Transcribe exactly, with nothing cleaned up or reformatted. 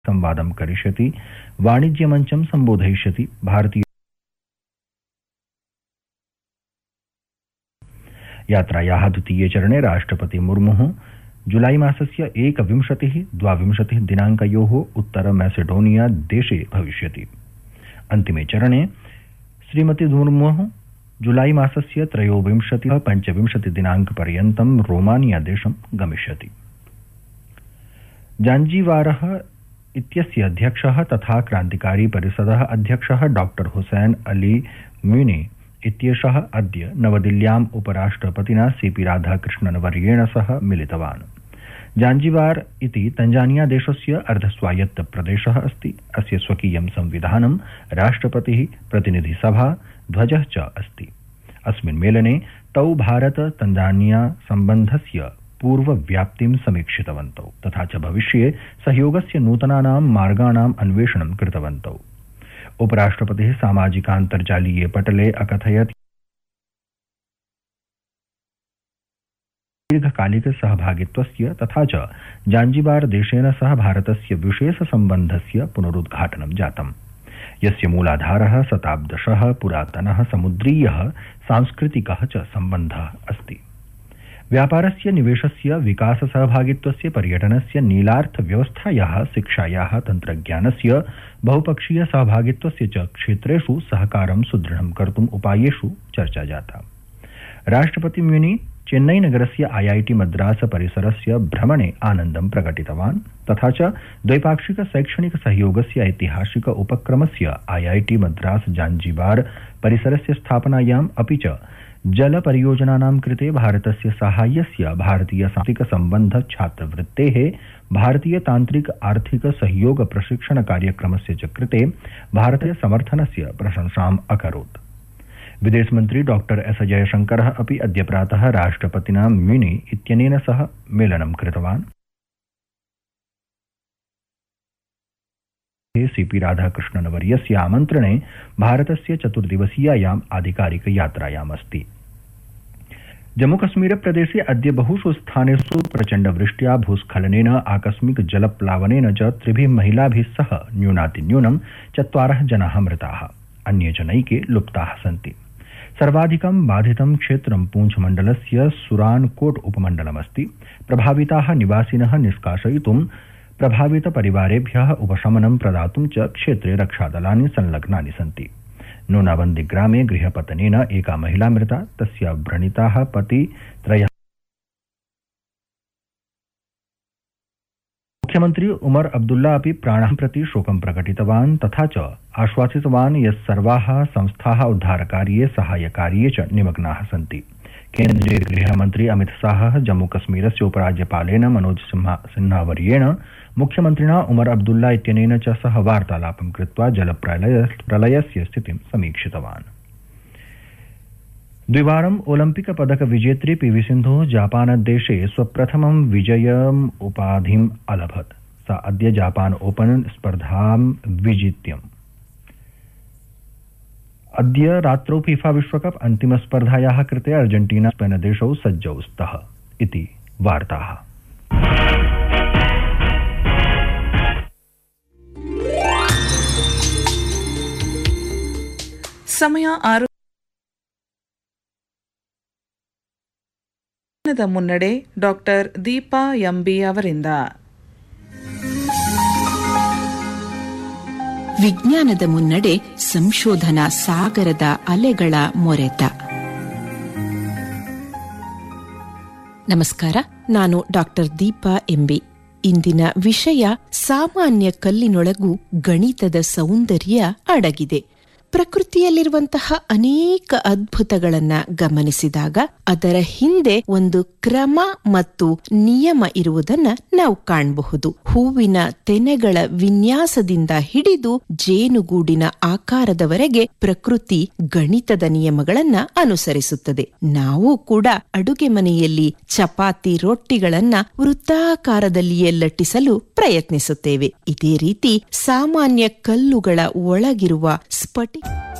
संवादं करिष्यति, वाणिज्यमञ्चं सम्बोधयिष्यति। भारतीय यात्रायाः द्वितीये चरणे राष्ट्रपति मुर्मुः जुलाई मासस्य एकविंशतिः द्वाविंशतिः दिनाङ्कयोः उत्तर मैसेडोनिया देशे भविष्यति। अन्तिमे चरणे श्रीमती मुर्मुः जुलाई मासस्य त्रयोविंशतिः पञ्चविंशति दिनाङ्कपर्यन्तं रोमानिया देशं गमिष्यति। जाञ्जीवारः इत्यस्य अध्यक्षः तथा क्रान्तिकारी परिषदः अध्यक्षः डॉक्टर हुसैन अली म्यूनी इत्येषः अद्य नवदिल्ल्याम् उपराष्ट्रपतिना सीपी राधाकृष्णनवर्येण सह मिलितवान्। जाञ्जीबार इति तंजानिया देशस्य अर्धस्वायत्त प्रदेशः अस्ति। अस्य स्वकीयं संविधानं, राष्ट्रपतिः, प्रतिनिधिसभा, ध्वजः च अस्ति। अस्मिन् मेलने तौ भारत तंजानिया सम्बन्धस्य पूर्वव्याप्तिं समीक्षितवन्तौ तथा च भविष्ये सहयोगस्य नूतनानां मार्गाणाम् अन्वेषणं कृतवन्तौ। उपराष्ट्रपतिः सामाजिकान्तर्जालीये पटले अकथयत् दीर्घकालिक सहभागित्वस्य तथा च जाञ्जिबार देशेन सह भारतस्य विशेष सम्बन्धस्य पुनरुद्घाटनं जातम्, यस्य मूलाधारः शताब्दशः पुरातनः समुद्रीयः सांस्कृतिकः च सम्बन्धः अस्ति। व्यापारस्य, निवेशस्य, विकास सहभागित्वस्य, पर्यटनस्य, नीलार्थव्यवस्थायाः, शिक्षायाः, तन्त्रज्ञानस्य, बहुपक्षीय सहभागित्वस्य च क्षेत्रेषु सहकारं सुदृढं कर्तुम् उपायेषु चर्चा जाता। राष्ट्रपति म्यूनी चेन्नई नगरस्य आईआईटी मद्रास परिसरस्य भ्रमणे आनन्दं प्रकटितवान् तथा च द्वैपाक्षिक शैक्षणिक सहयोगस्य ऐतिहासिक उपक्रमस्य आईआईटी मद्रास जाञ्जिबार परिसरस्य स्थापनायाम् अपि च जल परियोजनानां कृते भारतस्य साहाय्यस्य, भारतीय सांस्कृतिक संबंध छात्रवृत्तेः, भारतीय तांत्रिक आर्थिक सहयोग प्रशिक्षण कार्यक्रमस्य च कृते भारतीय समर्थनस्य प्रशंसाम् अकरोत्। विदेश मंत्री डॉक्टर एस जयशंकरः अपि अद्य प्रातः राष्ट्रपतिना म्यूनी इत्यनेन सह मेलनं कृतवान्। सीपी राधाकृष्णनवर्यस्य आमन्त्रणे भारतस्य चतुर्दिवसीयायाम् आधिकारिक यात्रायाम् अस्ति। जम्मूकश्मीर प्रदेशे अद्य बहुषु स्थानेषु प्रचण्डवृष्ट्या, भूस्खलनेन, आकस्मिक जलप्लावनेन च त्रिभिः महिलाभिः सह न्यूनातिन्यूनं चत्वारः जनाः मृताः, अन्ये च नैके लुप्ताः सन्ति। सर्वाधिकं बाधितं क्षेत्रं पूंछ मण्डलस्य सुरानकोट उपमण्डलमस्ति। प्रभाविताः निवासिनः निष्कासयितुं, प्रभावित परिवारेभ्यः उपशमनं प्रदातुं च क्षेत्रे रक्षादलानि संलग्नानि सन्ति। नूनाबन्दी ग्रामे गृहपतनेन एका महिला मृता, तस्याः व्रणिताः पति त्रयः। मुख्यमंत्री उमर अब्दुल्ला अपि प्राणान् प्रति शोकं प्रकटितवान् तथा च आश्वासितवान् यत् सर्वाः संस्थाः उद्धारकार्ये, साहाय्यकार्ये च निमग्नाः सन्ति। केन्द्रीय गृहमन्त्री अमित शाहः जम्मूकश्मीरस्य उपराज्यपालेन मनोज सिन्हावर्येण मुख्यमन्त्रिणा उमर अब्दुल्ला इत्यनेन च सह वार्तालापं कृत्वा जलप्रलयस्य स्थितिं समीक्षितवान्। द्विवारम् ओलम्पिक पदक विजेत्री पीवी सिन्धुः जापानदेशे स्वप्रथमं विजयम् उपाधिम् अलभत्। सा अद्य जापान ओपन स्पर्धां विजित्यम्। अद्य रात्रौ फीफा विश्वकप अन्तिम स्पर्धायाः कृते अर्जेंटीना स्पेन देशौ सज्जौ स्तः इति वार्ताः। ಸಮಯ ಆರು ಮುನ್ನಡೆ ಡಾಕ್ಟರ್ ದೀಪಾ ಎಂಬಿ ಅವರಿಂದ. ವಿಜ್ಞಾನದ ಮುನ್ನಡೆ ಸಂಶೋಧನಾ ಸಾಗರದ ಅಲೆಗಳ ಮೊರೆತ. ನಮಸ್ಕಾರ, ನಾನು ಡಾಕ್ಟರ್ ದೀಪಾ ಎಂಬಿ. ಇಂದಿನ ವಿಷಯ ಸಾಮಾನ್ಯ ಕಲ್ಲಿನೊಳಗೂ ಗಣಿತದ ಸೌಂದರ್ಯ ಅಡಗಿದೆ. ಪ್ರಕೃತಿಯಲ್ಲಿರುವಂತಹ ಅನೇಕ ಅದ್ಭುತಗಳನ್ನ ಗಮನಿಸಿದಾಗ ಅದರ ಹಿಂದೆ ಒಂದು ಕ್ರಮ ಮತ್ತು ನಿಯಮ ಇರುವುದನ್ನ ನಾವು ಕಾಣಬಹುದು. ಹೂವಿನ ತೆನೆಗಳ ವಿನ್ಯಾಸದಿಂದ ಹಿಡಿದು ಜೇನುಗೂಡಿನ ಆಕಾರದವರೆಗೆ ಪ್ರಕೃತಿ ಗಣಿತದ ನಿಯಮಗಳನ್ನ ಅನುಸರಿಸುತ್ತದೆ. ನಾವು ಕೂಡ ಅಡುಗೆ ಮನೆಯಲ್ಲಿ ಚಪಾತಿ ರೊಟ್ಟಿಗಳನ್ನ ವೃತ್ತಾಕಾರದಲ್ಲಿಯೇ ಲಟ್ಟಿಸಲು ಪ್ರಯತ್ನಿಸುತ್ತೇವೆ. ಇದೇ ರೀತಿ ಸಾಮಾನ್ಯ ಕಲ್ಲುಗಳ ಒಳಗಿರುವ ಸ್ಫಟಿ